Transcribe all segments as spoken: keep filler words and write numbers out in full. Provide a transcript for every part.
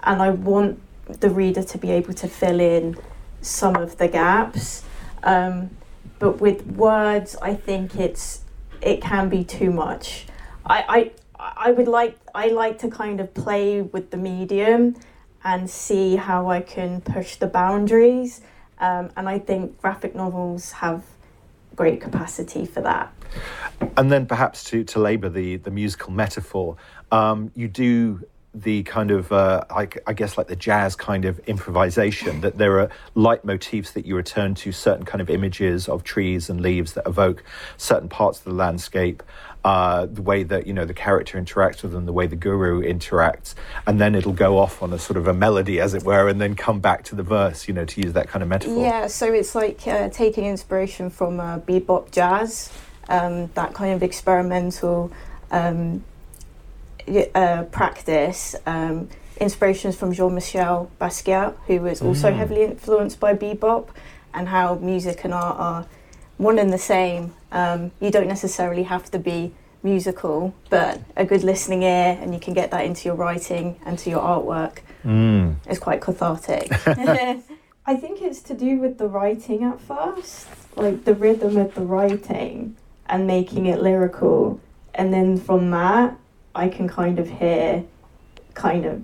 and I want the reader to be able to fill in some of the gaps. Um, but with words, I think it's it can be too much. I, I I would like I like to kind of play with the medium and see how I can push the boundaries. Um, and I think graphic novels have great capacity for that. And then perhaps to, to labour the, the musical metaphor, um, you do the kind of, uh, I, I guess like the jazz kind of improvisation, that there are leitmotifs that you return to, certain kind of images of trees and leaves that evoke certain parts of the landscape, uh, the way that, you know, the character interacts with them, the way the guru interacts, and then it'll go off on a sort of a melody, as it were, and then come back to the verse, you know, to use that kind of metaphor. Yeah, so it's like uh, taking inspiration from uh, bebop jazz, um, that kind of experimental um Uh, practice, um, inspirations from Jean-Michel Basquiat, who was also mm. heavily influenced by bebop, and how music and art are one and the same. Um, you don't necessarily have to be musical, but a good listening ear, and you can get that into your writing and to your artwork. Mm. It's quite cathartic. I think it's to do with the writing at first, like the rhythm of the writing and making it lyrical, and then from that I can kind of hear kind of,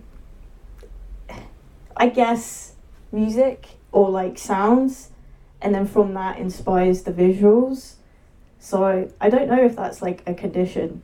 I guess, music or like sounds, and then from that inspires the visuals. So I, I don't know if that's like a condition,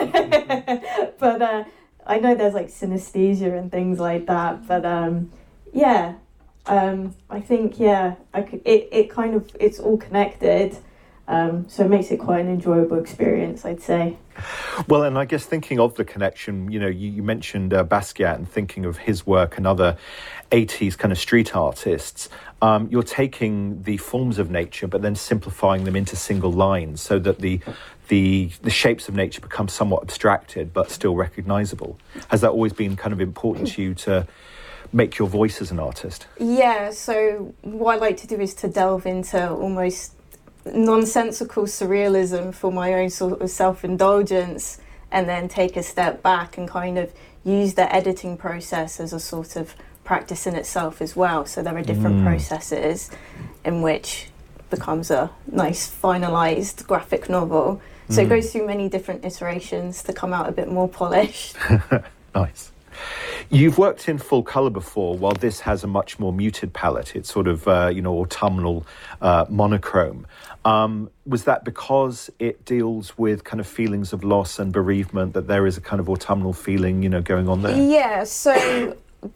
but uh, I know there's like synesthesia and things like that, but um, yeah, um, I think, yeah, I could, it, it kind of, it's all connected. Um, so it makes it quite an enjoyable experience, I'd say. Well, and I guess thinking of the connection, you know, you, you mentioned uh, Basquiat, and thinking of his work and other eighties kind of street artists, um, you're taking the forms of nature but then simplifying them into single lines so that the the the shapes of nature become somewhat abstracted but still recognisable. Has that always been kind of important to you to make your voice as an artist? Yeah, so what I like to do is to delve into almost nonsensical surrealism for my own sort of self-indulgence, and then take a step back and kind of use the editing process as a sort of practice in itself as well. So there are different mm. processes in which becomes a nice finalized graphic novel. So mm. it goes through many different iterations to come out a bit more polished. Nice. You've worked in full colour before, while this has a much more muted palette. It's sort of, uh, you know, autumnal uh, monochrome. Um, was that because it deals with kind of feelings of loss and bereavement, that there is a kind of autumnal feeling, you know, going on there? Yeah, so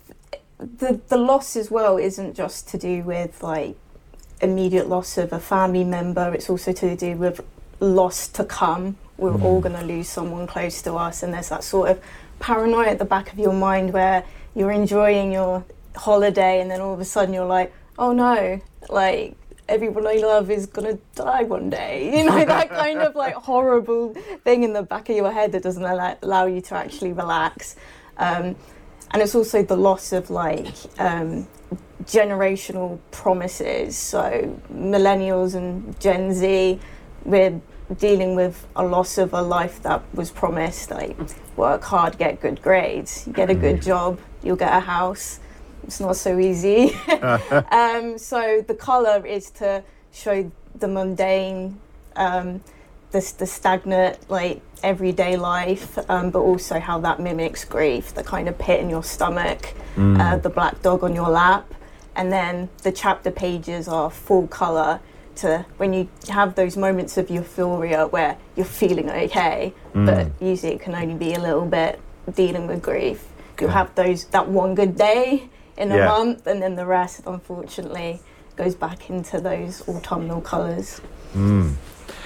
the the loss as well isn't just to do with, like, immediate loss of a family member. It's also to do with loss to come. We're mm. all going to lose someone close to us, and there's that sort of paranoia at the back of your mind where you're enjoying your holiday and then all of a sudden you're like, oh no, like everyone I love is gonna die one day, you know, that kind of like horrible thing in the back of your head that doesn't allow, allow you to actually relax. Um, and it's also the loss of like um, generational promises. So millennials and Gen Z, we're dealing with a loss of a life that was promised, like work hard, get good grades, you get a good job, you'll get a house. It's not so easy. um, so the colour is to show the mundane, um, the, the stagnant, like everyday life, um, but also how that mimics grief, the kind of pit in your stomach, mm. uh, the black dog on your lap. And then the chapter pages are full colour, to when you have those moments of euphoria where you're feeling okay, mm. but usually it can only be a little bit dealing with grief. You'll have those that one good day in a yeah. month, and then the rest, unfortunately, goes back into those autumnal colours. Mm.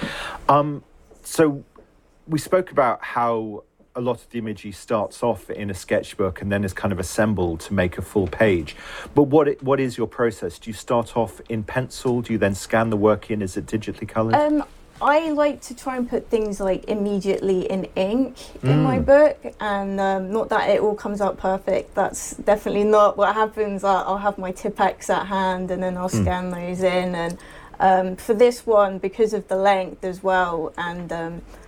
Um, so we spoke about how a lot of the imagery starts off in a sketchbook and then is kind of assembled to make a full page. But what it, what is your process? Do you start off in pencil? Do you then scan the work in? Is it digitally coloured? Um, I like to try and put things like immediately in ink mm. in my book, and um, not that it all comes out perfect. That's definitely not what happens. I'll have my Tipp-Ex at hand and then I'll scan mm. those in. And um, for this one, because of the length as well, and um,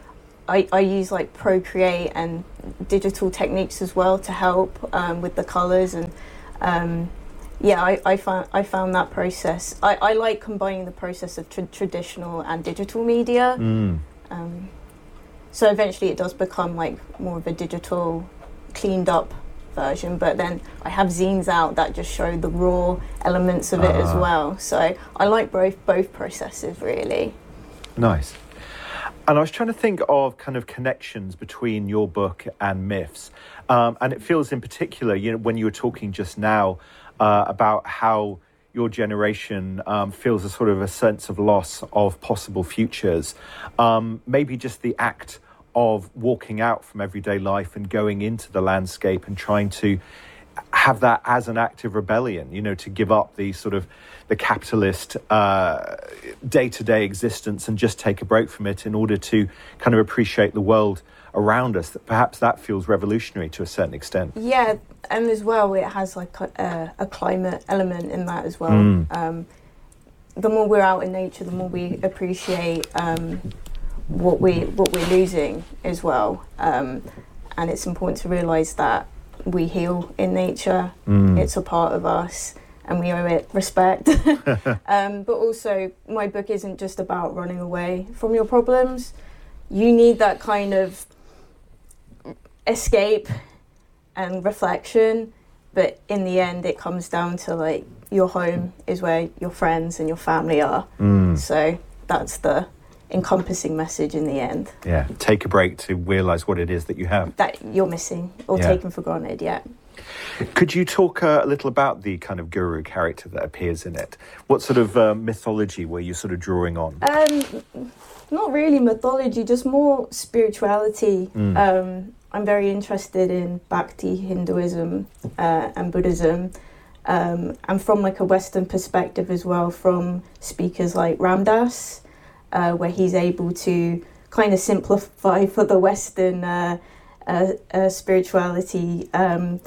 I, I use like Procreate and digital techniques as well to help um, with the colours, and um, yeah, I, I found I found that process. I, I like combining the process of tra- traditional and digital media. Mm. Um, so eventually, it does become like more of a digital, cleaned up version. But then I have zines out that just show the raw elements of it as Ah. well. So I like both both processes really. Nice. And I was trying to think of kind of connections between your book and myths. Um, and it feels in particular, you know, when you were talking just now uh, about how your generation um, feels a sort of a sense of loss of possible futures, um, maybe just the act of walking out from everyday life and going into the landscape and trying to have that as an act of rebellion, you know, to give up the sort of the capitalist uh, day-to-day existence and just take a break from it in order to kind of appreciate the world around us. That perhaps that feels revolutionary to a certain extent. Yeah, and as well, it has like a, a climate element in that as well. Mm. Um, the more we're out in nature, the more we appreciate um, what we what we're losing as well. Um, and it's important to realise that we heal in nature. Mm. It's a part of us, and we owe it respect. um, but also, my book isn't just about running away from your problems. You need that kind of escape and reflection, but in the end, it comes down to like your home is where your friends and your family are. Mm. So that's the encompassing message in the end. Yeah, take a break to realise what it is that you have. That you're missing or Yeah. taken for granted, yeah. Could you talk uh, a little about the kind of guru character that appears in it? What sort of uh, mythology were you sort of drawing on? Um, not really mythology, just more spirituality. Mm. Um, I'm very interested in Bhakti, Hinduism uh, and Buddhism. Um, and from like a Western perspective as well, from speakers like Ram Dass, uh, where he's able to kind of simplify for the Western uh, uh, uh, spirituality um,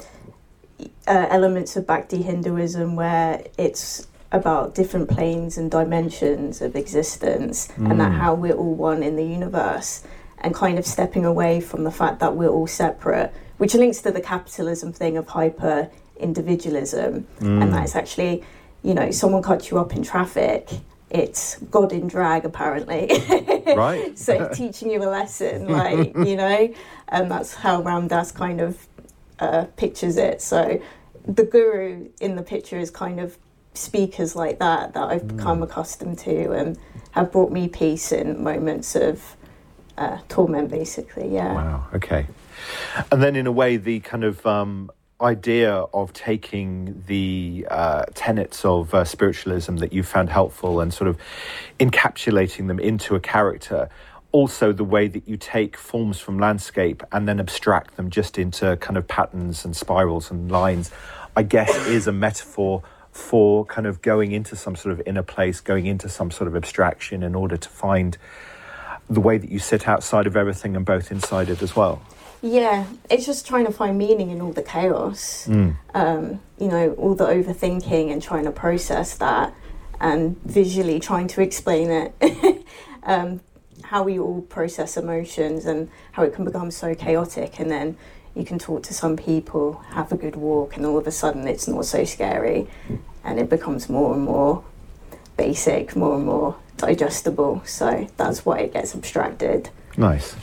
uh, elements of Bhakti Hinduism, where it's about different planes and dimensions of existence, Mm. and that how we're all one in the universe, and kind of stepping away from the fact that we're all separate, which links to the capitalism thing of hyper individualism, Mm. and that it's actually, you know, someone cut you up in traffic, it's God in drag apparently. Right. So teaching you a lesson, like, you know, and that's how Ram Dass kind of uh, pictures it. So the guru in the picture is kind of speakers like that that I've become Mm. accustomed to and have brought me peace in moments of uh, torment, basically. Yeah. Wow, okay. And then in a way, the kind of um, idea of taking the uh, tenets of uh, spiritualism that you found helpful and sort of encapsulating them into a character, also the way that you take forms from landscape and then abstract them just into kind of patterns and spirals and lines, I guess is a metaphor for kind of going into some sort of inner place, going into some sort of abstraction in order to find the way that you sit outside of everything and both inside it as well. Yeah, it's just trying to find meaning in all the chaos, Mm. um, you know, all the overthinking and trying to process that and visually trying to explain it, um, how we all process emotions and how it can become so chaotic, and then you can talk to some people, have a good walk, and all of a sudden it's not so scary and it becomes more and more basic, more and more digestible. So that's why it gets abstracted. Nice.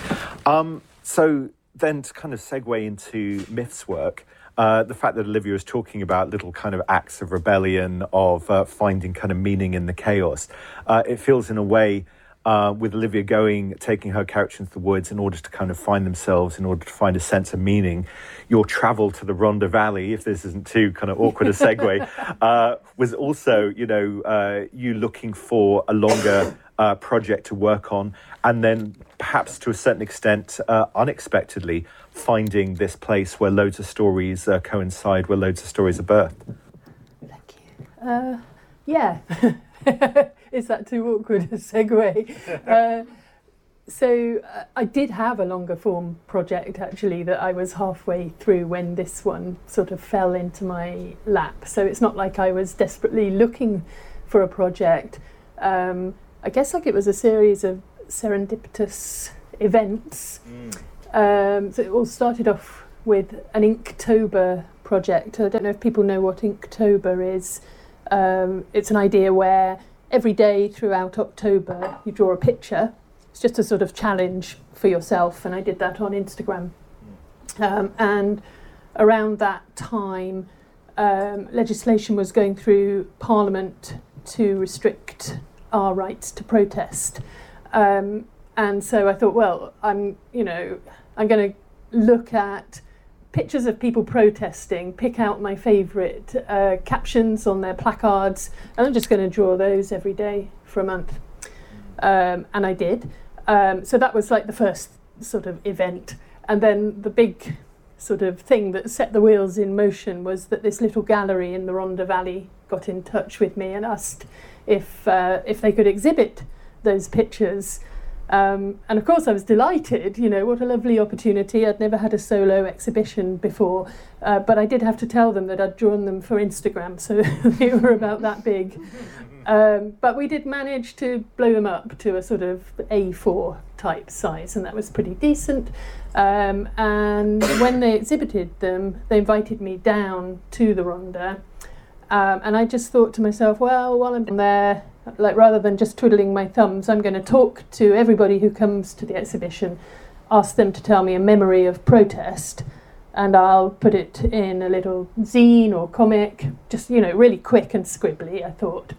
Um, so then to kind of segue into Myth's work, uh, the fact that Olivia is talking about little kind of acts of rebellion, of uh, finding kind of meaning in the chaos, uh, it feels in a way uh, with Olivia going, taking her character into the woods in order to kind of find themselves, in order to find a sense of meaning, your travel to the Rhondda Valley, if this isn't too kind of awkward a segue, uh, was also, you know, uh, you looking for a longer uh, project to work on, and then perhaps to a certain extent, uh, unexpectedly, finding this place where loads of stories uh, coincide, where loads of stories are birthed. Thank you. Uh, yeah. Is that too awkward a segue? Uh, so uh, I did have a longer form project actually that I was halfway through when this one sort of fell into my lap. So it's not like I was desperately looking for a project. Um, I guess like it was a series of serendipitous events. Mm. Um, so it all started off with an Inktober project. I don't know if people know what Inktober is. Um, it's an idea where every day throughout October you draw a picture. It's just a sort of challenge for yourself, and I did that on Instagram. Um, and around that time, um, legislation was going through Parliament to restrict our rights to protest. Um, and so I thought, well, I'm, you know, I'm going to look at pictures of people protesting, pick out my favourite uh, captions on their placards, and I'm just going to draw those every day for a month. Um, and I did. Um, so that was like the first sort of event. And then the big sort of thing that set the wheels in motion was that this little gallery in the Rhondda Valley got in touch with me and asked if uh, if they could exhibit those pictures. Um, and of course I was delighted, you know, what a lovely opportunity. I'd never had a solo exhibition before, uh, but I did have to tell them that I'd drawn them for Instagram, so they were about that big. Um, but we did manage to blow them up to a sort of A four type size, and that was pretty decent. Um, and when they exhibited them, they invited me down to the Rhondda. Um, and I just thought to myself, well, while I'm there, like rather than just twiddling my thumbs, I'm going to talk to everybody who comes to the exhibition, ask them to tell me a memory of protest, and I'll put it in a little zine or comic, just, you know, really quick and scribbly, I thought.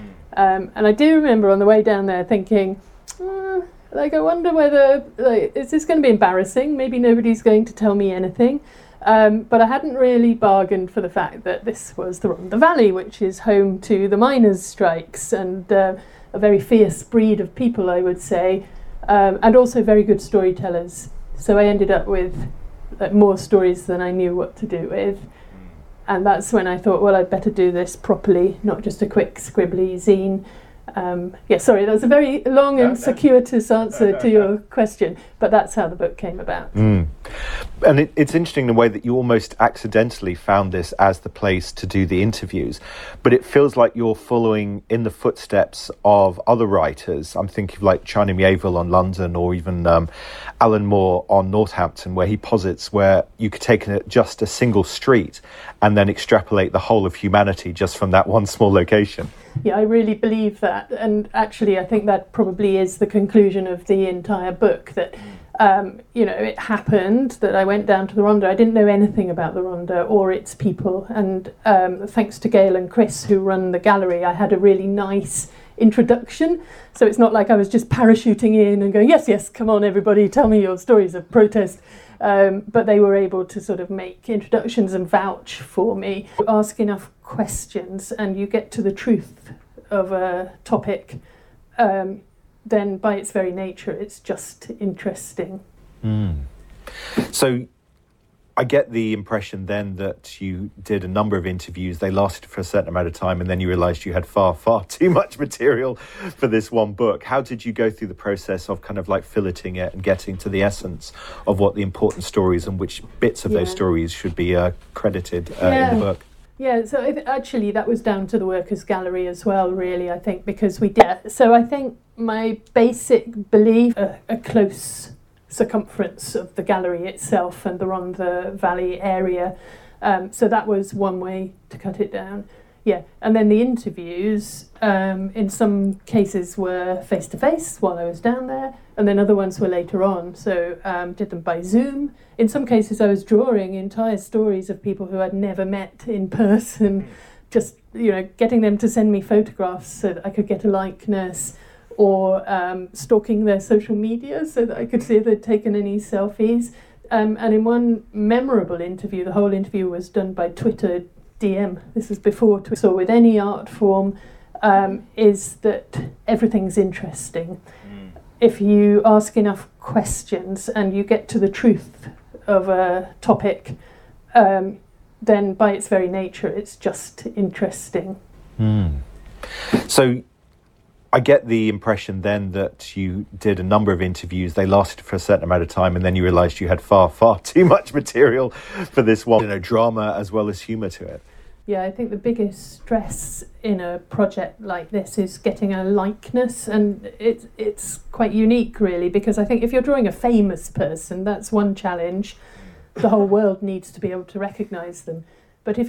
Um, and I do remember on the way down there thinking, uh, like, I wonder whether, like, is this going to be embarrassing? Maybe nobody's going to tell me anything. Um, but I hadn't really bargained for the fact that this was the Rhondda Valley, which is home to the miners' strikes and uh, a very fierce breed of people, I would say, um, and also very good storytellers. So I ended up with like, more stories than I knew what to do with. And that's when I thought, well, I'd better do this properly, not just a quick scribbly zine. Um, yeah, sorry, that was a very long and circuitous answer to your question, but that's how the book came about. Mm. And it, it's interesting the way that you almost accidentally found this as the place to do the interviews, but it feels like you're following in the footsteps of other writers. I'm thinking of like China Miéville on London, or even um, Alan Moore on Northampton, where he posits where you could take a, just a single street and then extrapolate the whole of humanity just from that one small location. Yeah, I really believe that. And actually, I think that probably is the conclusion of the entire book, that, um, you know, it happened that I went down to the Rhondda. I didn't know anything about the Rhondda or its people. And um, thanks to Gail and Chris, who run the gallery, I had a really nice introduction. So it's not like I was just parachuting in and going, yes, yes, come on, everybody, tell me your stories of protest. Um, but they were able to sort of make introductions and vouch for me. Ask enough questions and you get to the truth of a topic, um, then by its very nature it's just interesting. Mm. So I get the impression then that you did a number of interviews, they lasted for a certain amount of time, and then you realised you had far, far too much material for this one book. How did you go through the process of kind of like filleting it and getting to the essence of what the important stories and which bits of yeah. those stories should be uh, credited uh, yeah. in the book? Yeah, so if, actually that was down to the Workers' Gallery as well, really, I think, because we did. So I think my basic belief, a, a close circumference of the gallery itself and the Rhondda Valley area. Um, so that was one way to cut it down. Yeah, and then the interviews, um, in some cases were face-to-face while I was down there, and then other ones were later on. So um, did them by Zoom. In some cases I was drawing entire stories of people who I'd never met in person, just, you know, getting them to send me photographs so that I could get a likeness, or um, stalking their social media so that I could see if they'd taken any selfies. Um, and in one memorable interview, the whole interview was done by Twitter D M. This was before Twitter. So with any art form, um, is that everything's interesting. Mm. If you ask enough questions and you get to the truth of a topic, um, then by its very nature, it's just interesting. Mm. So I get the impression then that you did a number of interviews, they lasted for a certain amount of time, and then you realised you had far, far too much material for this one, you know, drama as well as humour to it. Yeah, I think the biggest stress in a project like this is getting a likeness, and it, it's quite unique really, because I think if you're drawing a famous person, that's one challenge. The whole world needs to be able to recognise them.